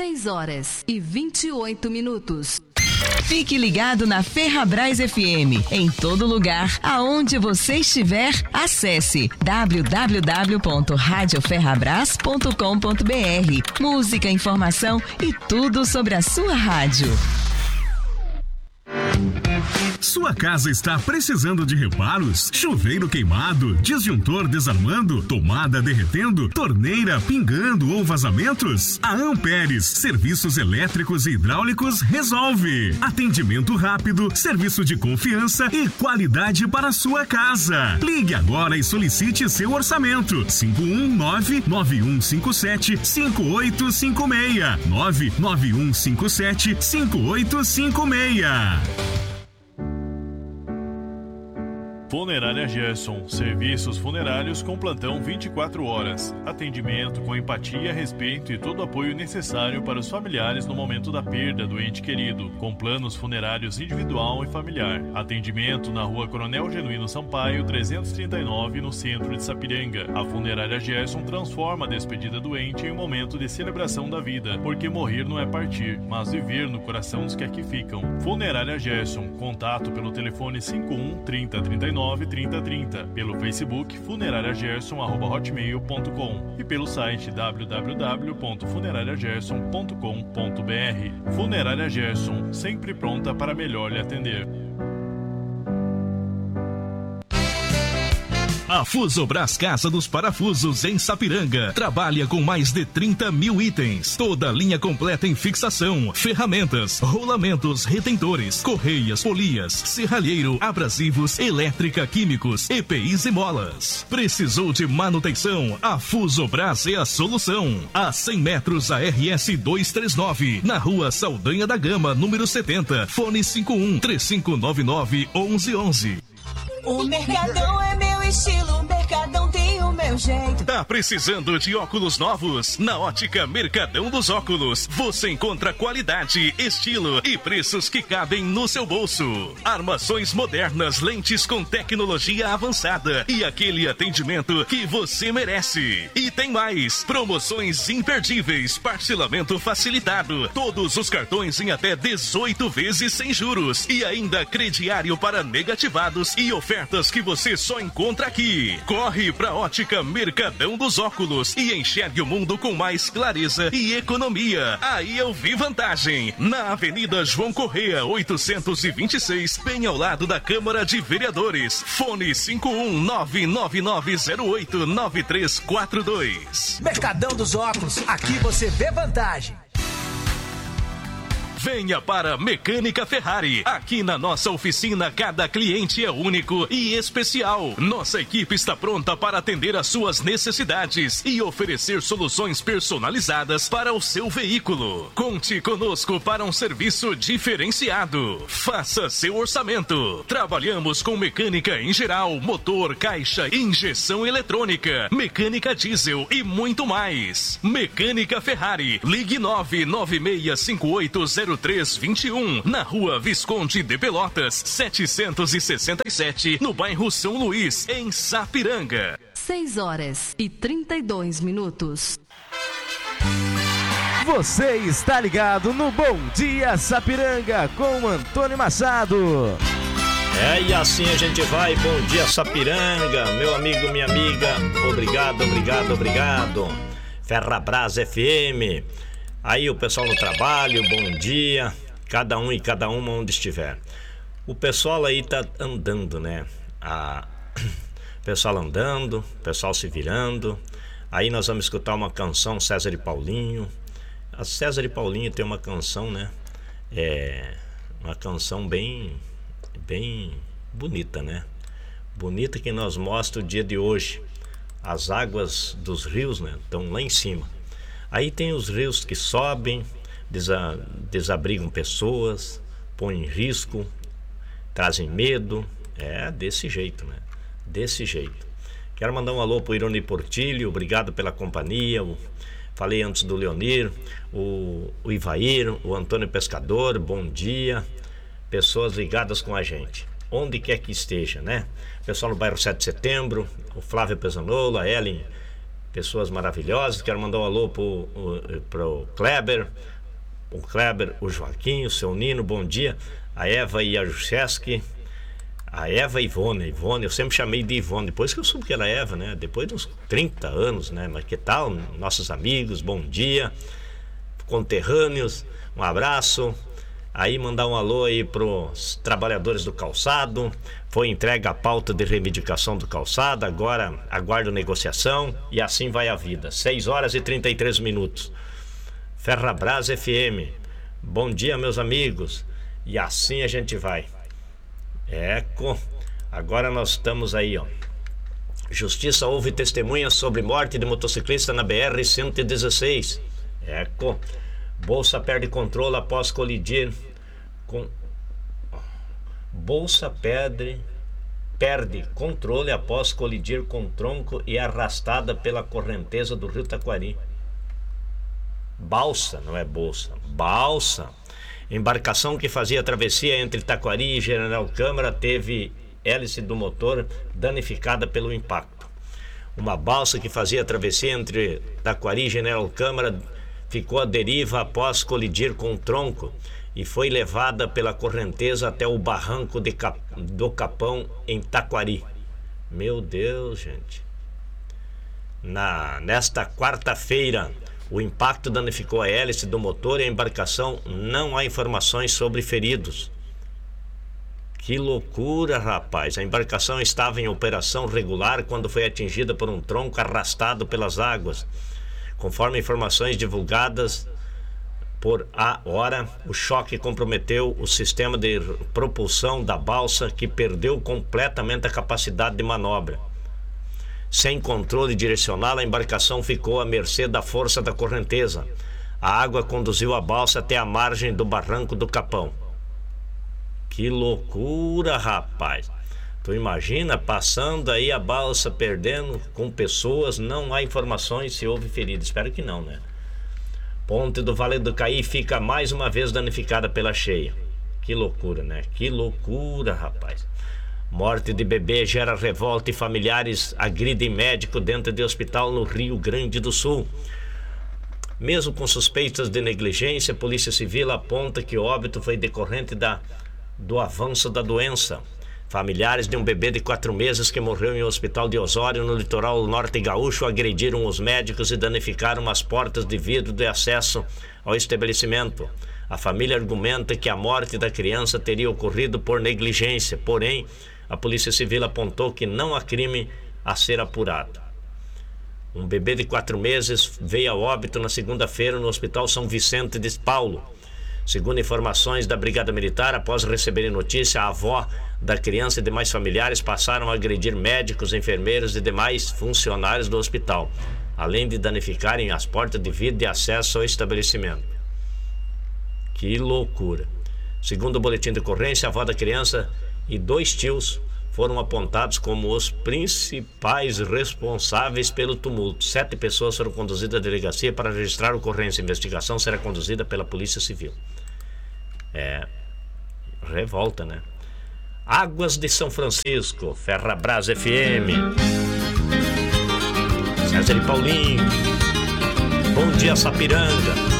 6h28. Fique ligado na Ferrabras FM. Em todo lugar, aonde você estiver, acesse www.radioferrabras.com.br. Música, informação e tudo sobre a sua rádio. Sua casa está precisando de reparos? Chuveiro queimado, disjuntor desarmando, tomada derretendo, torneira pingando ou vazamentos? A Amperes Serviços Elétricos e Hidráulicos resolve. Atendimento rápido, serviço de confiança e qualidade para a sua casa. Ligue agora e solicite seu orçamento. 519-9157-5856. 99157-5856. Funerária Gerson, serviços funerários com plantão 24 horas. Atendimento com empatia, respeito e todo o apoio necessário para os familiares no momento da perda do ente querido, com planos funerários individual e familiar. Atendimento na Rua Coronel Genuíno Sampaio, 339, no centro de Sapiranga. A Funerária Gerson transforma a despedida do ente em um momento de celebração da vida, porque morrer não é partir, mas viver no coração dos que aqui ficam. Funerária Gerson, contato pelo telefone 51 30 39 3030, pelo Facebook funerariagerson@hotmail.com e pelo site www.funerariagerson.com.br. Funerária Gerson, sempre pronta para melhor lhe atender. A Fusobras Casa dos Parafusos em Sapiranga trabalha com mais de 30 mil itens, toda a linha completa em fixação, ferramentas, rolamentos, retentores, correias, polias, serralheiro, abrasivos, elétrica, químicos, EPIs e molas. Precisou de manutenção? A Fusobras é a solução. A 100 metros a RS 239, na Rua Saldanha da Gama, número 70, fone 51 3599 1111. O Mercadão é meu estilo, o Mercadão tem o meu jeito. Tá precisando de óculos novos? Na Ótica Mercadão dos Óculos, você encontra qualidade, estilo e preços que cabem no seu bolso. Armações modernas, lentes com tecnologia avançada e aquele atendimento que você merece. E tem mais, promoções imperdíveis, parcelamento facilitado, todos os cartões em até 18 vezes sem juros e ainda crediário para negativados e ofertas que você só encontra aqui. Corre pra Ótica Mercadão dos Óculos e enxergue o mundo com mais clareza e economia. Aí eu vi vantagem. Na Avenida João Correia, 826, bem ao lado da Câmara de Vereadores. Fone 51999089342. Mercadão dos Óculos, aqui você vê vantagem. Venha para Mecânica Ferrari. Aqui na nossa oficina, cada cliente é único e especial. Nossa equipe está pronta para atender às suas necessidades e oferecer soluções personalizadas para o seu veículo. Conte conosco para um serviço diferenciado. Faça seu orçamento. Trabalhamos com mecânica em geral, motor, caixa, injeção eletrônica, mecânica diesel e muito mais. Mecânica Ferrari. Ligue 996580321 na Rua Visconde de Pelotas, 767, no bairro São Luís, em Sapiranga. 6h32. Você está ligado no Bom Dia Sapiranga com Antônio Machado. E assim a gente vai. Bom dia, Sapiranga, meu amigo, minha amiga. Obrigado. Ferrabras FM. Aí o pessoal no trabalho, bom dia, cada um e cada uma onde estiver. O pessoal aí tá andando, né? O pessoal andando, o pessoal se virando. Aí nós vamos escutar uma canção, César e Paulinho. A César e Paulinho tem uma canção, né? Uma canção bem bonita, né? Bonita que nos mostra o dia de hoje. As águas dos rios, né? Estão lá em cima. Aí tem os rios que sobem, desabrigam pessoas, põem em risco, trazem medo. É desse jeito, né? Desse jeito. Quero mandar um alô pro Irone Portilho, obrigado pela companhia. Falei antes do Leonir, o Ivair, o Antônio Pescador, bom dia. Pessoas ligadas com a gente, onde quer que esteja, né? Pessoal no bairro 7 de Setembro, o Flávio Pesanolo, a Ellen pessoas maravilhosas. Quero mandar um alô pro Kleber, o Joaquim, o seu Nino, bom dia. A Eva e a Jucheski. A Eva e Ivone, eu sempre chamei de Ivone, depois que eu soube que era Eva, né? Depois de uns 30 anos, né? Mas que tal? Nossos amigos, bom dia. Conterrâneos, um abraço. Aí mandar um alô aí pros trabalhadores do calçado. Foi entregue a pauta de reivindicação do calçado, agora aguardo negociação e assim vai a vida. 6 horas e 33 minutos. Ferrabras FM, bom dia meus amigos. E assim a gente vai. Eco, agora nós estamos aí, ó. Justiça ouve testemunhas sobre morte de motociclista na BR-116. Eco, Bolsa perde controle após colidir com... Bolsa perde controle após colidir com tronco e arrastada pela correnteza do rio Taquari. Balsa, não é bolsa, balsa. Embarcação que fazia a travessia entre Taquari e General Câmara teve hélice do motor danificada pelo impacto. Uma balsa que fazia a travessia entre Taquari e General Câmara ficou à deriva após colidir com um tronco e foi levada pela correnteza até o barranco do Capão, em Taquari. Meu Deus, gente. Nesta quarta-feira, o impacto danificou a hélice do motor e a embarcação. Não há informações sobre feridos. Que loucura, rapaz. A embarcação estava em operação regular quando foi atingida por um tronco arrastado pelas águas. Conforme informações divulgadas por A Hora, o choque comprometeu o sistema de propulsão da balsa, que perdeu completamente a capacidade de manobra. Sem controle direcional, a embarcação ficou à mercê da força da correnteza. A água conduziu a balsa até a margem do barranco do Capão. Que loucura, rapaz! Tu imagina, passando aí a balsa, perdendo com pessoas, não há informações se houve ferido. Espero que não, né? Ponte do Vale do Caí fica mais uma vez danificada pela cheia. Que loucura, né? Que loucura, rapaz! Morte de bebê gera revolta e familiares agridem médico dentro de hospital no Rio Grande do Sul. Mesmo com suspeitas de negligência, a Polícia Civil aponta que o óbito foi decorrente do avanço da doença. Familiares de um bebê de 4 meses que morreu em um hospital de Osório, no litoral norte gaúcho, agrediram os médicos e danificaram as portas de vidro de acesso ao estabelecimento. A família argumenta que a morte da criança teria ocorrido por negligência, porém, a Polícia Civil apontou que não há crime a ser apurado. Um bebê de 4 meses veio a óbito na segunda-feira no Hospital São Vicente de Paulo. Segundo informações da Brigada Militar, após receberem notícia, a avó da criança e demais familiares passaram a agredir médicos, enfermeiros e demais funcionários do hospital, além de danificarem as portas de vidro de acesso ao estabelecimento. Que loucura! Segundo o boletim de ocorrência, a avó da criança e 2 tios foram apontados como os principais responsáveis pelo tumulto. 7 pessoas foram conduzidas à delegacia para registrar a ocorrência. A investigação será conduzida pela Polícia Civil. Revolta, né? Águas de São Francisco, Ferrabras FM. César e Paulinho. Bom dia, Sapiranga.